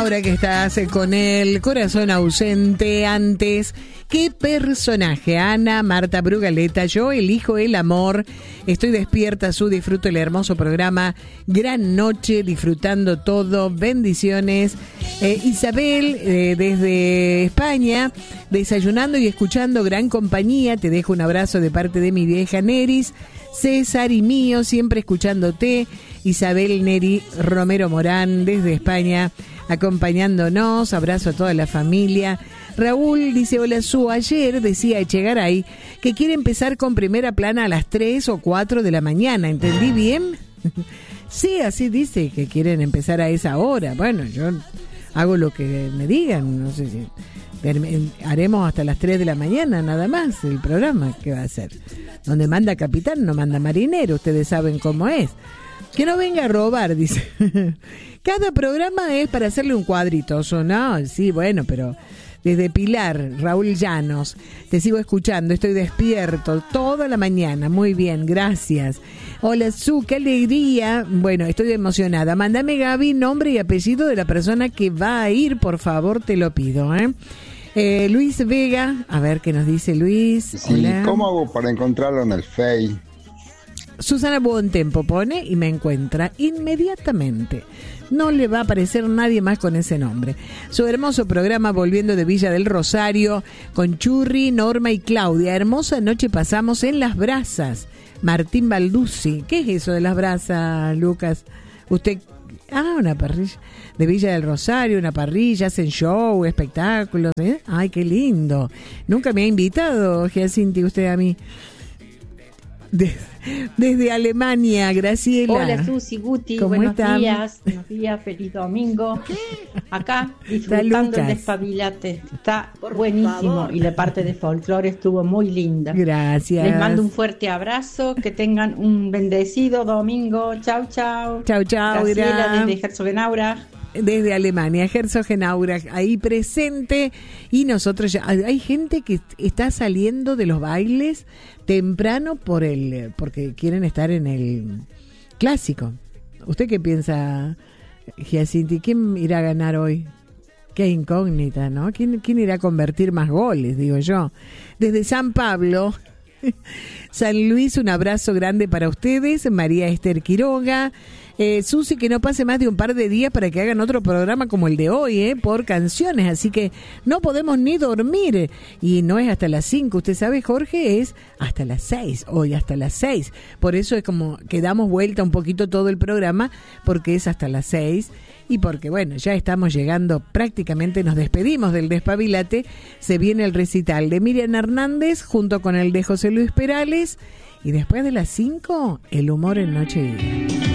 ahora que estás con el corazón ausente. Antes, ¿qué personaje? Ana, Marta Brugaleta, yo elijo el amor. Estoy despierta, disfruto el hermoso programa. Gran noche, disfrutando todo. Bendiciones. Isabel, desde España, desayunando y escuchando gran compañía. Te dejo un abrazo de parte de mi vieja Neris. César y mío, siempre escuchándote. Isabel Neri Romero Morán, desde España, acompañándonos. Abrazo a toda la familia. Raúl dice, hola Su, ayer decía Echegaray que quiere empezar con primera plana a las 3 o 4 de la mañana. ¿Entendí bien? Sí, así dice, que quieren empezar a esa hora. Bueno, yo hago lo que me digan, no sé si haremos hasta las 3 de la mañana nada más el programa. ¿Qué va a hacer? Donde manda capitán no manda marinero, ustedes saben cómo es. Que no venga a robar, dice. Cada programa es para hacerle un cuadrito, ¿no? Sí, bueno, pero desde Pilar, Raúl Llanos, te sigo escuchando, estoy despierto toda la mañana. Muy bien, gracias. Hola, Su, qué alegría. Bueno, estoy emocionada. Mándame, Gaby, nombre y apellido de la persona que va a ir, por favor, te lo pido, Luis Vega, a ver qué nos dice Luis. Sí, hola. ¿Cómo hago para encontrarlo en el Face? Susana Buontempo pone y me encuentra inmediatamente. No le va a aparecer nadie más con ese nombre. Su hermoso programa volviendo de Villa del Rosario con Churri, Norma y Claudia. Hermosa noche pasamos en Las Brasas. Martín Balduzzi. ¿Qué es eso de Las Brasas, Lucas? Usted... una parrilla de Villa del Rosario, una parrilla, hacen show, espectáculos, ¿eh? Ay, qué lindo. Nunca me ha invitado, Giacinti, usted a mí. Desde Alemania, Graciela. Hola, Susi, Guti, buenos días, feliz domingo. Acá, disfrutando el Despabilate. Está buenísimo y la parte de folclore estuvo muy linda. Gracias. Les mando un fuerte abrazo, que tengan un bendecido domingo. Chau, chau. Chau, chau. Graciela, desde Herzogenaurach. Desde Alemania, Herzogenaurach, ahí presente. Y nosotros ya, hay gente que está saliendo de los bailes temprano porque quieren estar en el clásico. ¿Usted qué piensa, Giacinti? ¿Quién irá a ganar hoy? Qué incógnita, ¿no? ¿Quién irá a convertir más goles, digo yo? Desde San Pablo, San Luis, un abrazo grande para ustedes. María Esther Quiroga. Susi, que no pase más de un par de días para que hagan otro programa como el de hoy, por canciones, así que no podemos ni dormir, y no es hasta las 5, usted sabe, Jorge, es hasta las 6, hoy hasta las 6, por eso es como que damos vuelta un poquito todo el programa, porque es hasta las 6, y porque bueno, ya estamos llegando, prácticamente nos despedimos del Despabilate, se viene el recital de Miriam Hernández junto con el de José Luis Perales, y después de las 5, el humor en Noche y Día.